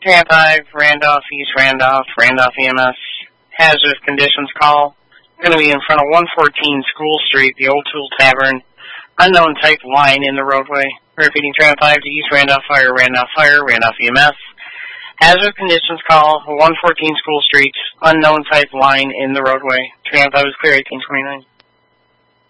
305, Randolph, East Randolph, Randolph EMS. Hazardous conditions call. Going to be in front of 114 School Street, the Old Tool Tavern. Unknown type line in the roadway. Repeating 305 to East Randolph Fire, Randolph EMS. Hazardous conditions call, 114 School Street, unknown type line in the roadway. 305 is clear, 1829.